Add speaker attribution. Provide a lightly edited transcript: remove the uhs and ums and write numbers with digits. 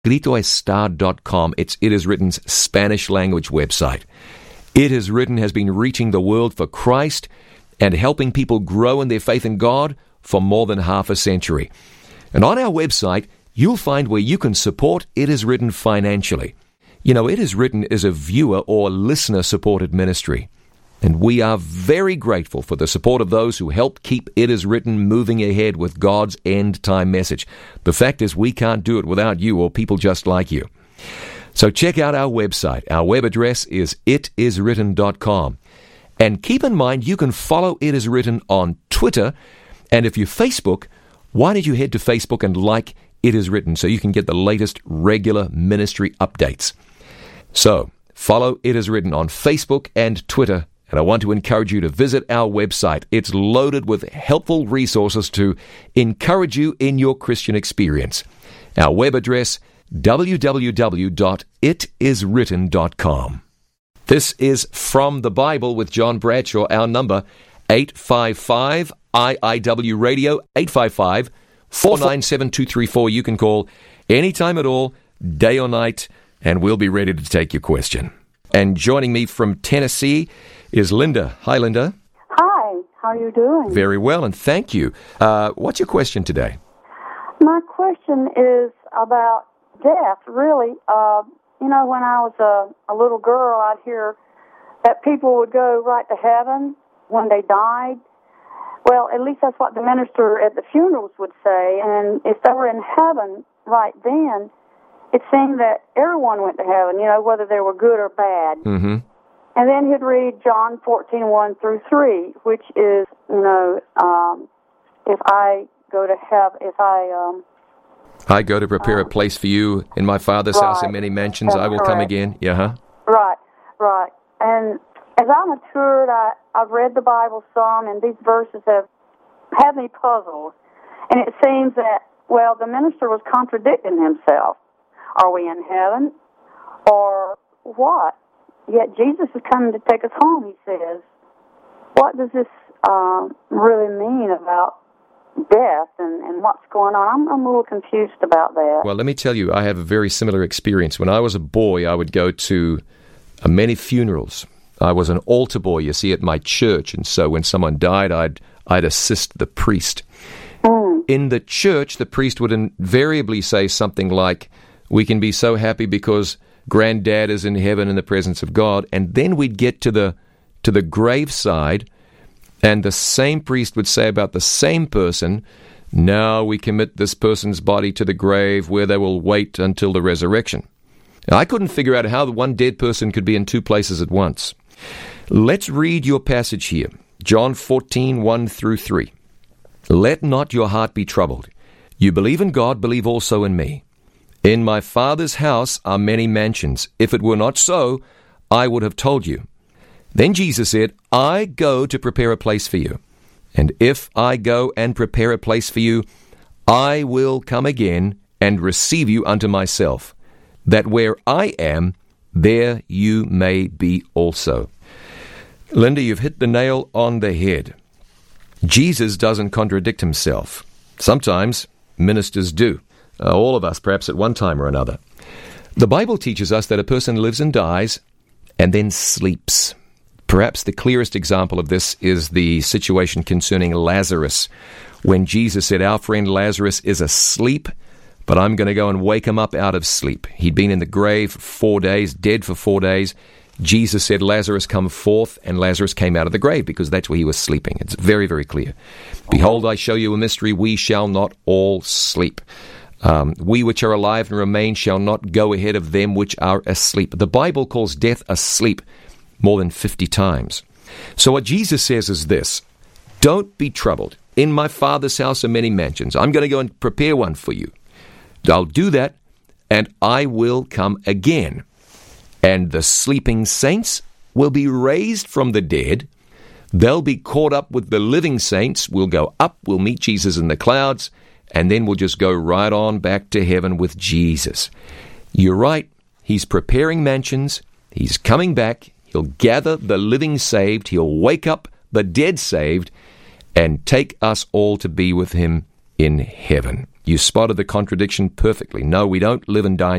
Speaker 1: gritoestar.com. It's It Is Written's Spanish language website. It Is Written has been reaching the world for Christ and helping people grow in their faith in God for more than half a century. And on our website, you'll find where you can support It Is Written financially. You know, It Is Written is a viewer or listener-supported ministry. And we are very grateful for the support of those who help keep It Is Written moving ahead with God's end-time message. The fact is, we can't do it without you or people just like you. So check out our website. Our web address is itiswritten.com. And keep in mind, you can follow It Is Written on Twitter. And if you Facebook, why don't you head to Facebook and like It Is Written so you can get the latest regular ministry updates. So, follow It Is Written on Facebook and Twitter. And I want to encourage you to visit our website. It's loaded with helpful resources to encourage you in your Christian experience. Our web address, www.itiswritten.com. This is From the Bible with John Bradshaw. Our number, 855-IIW Radio, 855-497-234. You can call anytime at all, day or night, and we'll be ready to take your question. And joining me from Tennessee is Linda. Hi, Linda.
Speaker 2: Hi, how are you doing?
Speaker 1: Very well, and thank you. What's your question today?
Speaker 2: My question is about death, really. When I was a little girl, I'd hear that people would go right to heaven when they died. Well, at least that's what the minister at the funerals would say. And if they were in heaven right then, it seemed that everyone went to heaven, whether they were good or bad.
Speaker 1: Mm-hmm.
Speaker 2: And then he'd read John 14:1-3, which is, if I go to heaven,
Speaker 1: I go to prepare a place for you in my Father's house in many mansions. I will come again. Yeah,
Speaker 2: Right. And as I matured, I've read the Bible some, and these verses have had me puzzled. And it seems that, the minister was contradicting himself. Are we in heaven or what? Yet Jesus is coming to take us home, he says. What does this really mean about death and what's going on? I'm a little confused about that.
Speaker 1: Well, let me tell you, I have a very similar experience. When I was a boy, I would go to many funerals. I was an altar boy, you see, at my church, and so when someone died, I'd assist the priest. In the church, the priest would invariably say something like, "We can be so happy because Granddad is in heaven in the presence of God," and then we'd get to the graveside, and the same priest would say about the same person, "Now we commit this person's body to the grave where they will wait until the resurrection." Now, I couldn't figure out how the one dead person could be in two places at once. Let's read your passage here, John 14:1-3. "Let not your heart be troubled. You believe in God, believe also in me. In my Father's house are many mansions. If it were not so, I would have told you." Then Jesus said, "I go to prepare a place for you. And if I go and prepare a place for you, I will come again and receive you unto myself, that where I am, there you may be also." Linda, you've hit the nail on the head. Jesus doesn't contradict himself. Sometimes ministers do. All of us, perhaps at one time or another. The Bible teaches us that a person lives and dies and then sleeps. Perhaps the clearest example of this is the situation concerning Lazarus, when Jesus said, "Our friend Lazarus is asleep, but I'm going to go and wake him up out of sleep." He'd been in the grave for 4 days, dead for 4 days. Jesus said, "Lazarus, come forth," and Lazarus came out of the grave because that's where he was sleeping. It's very, very clear. "Behold, I show you a mystery. We shall not all sleep. We which are alive and remain shall not go ahead of them which are asleep." The Bible calls death asleep more than 50 times. So what Jesus says is this: don't be troubled. In my Father's house are many mansions. I'm going to go and prepare one for you. I'll do that, and I will come again. And the sleeping saints will be raised from the dead. They'll be caught up with the living saints. We'll go up, we'll meet Jesus in the clouds, and then we'll just go right on back to heaven with Jesus. You're right. He's preparing mansions. He's coming back. He'll gather the living saved. He'll wake up the dead saved and take us all to be with him in heaven. You spotted the contradiction perfectly. No, we don't live and die